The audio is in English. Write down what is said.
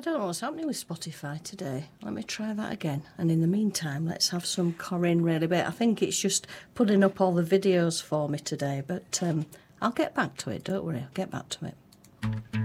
don't know what's happening with Spotify today. Let me try that again. And in the meantime, let's have some Corinne really bit. I think it's just putting up all the videos for me today, but I'll get back to it, don't worry, I'll get back to it.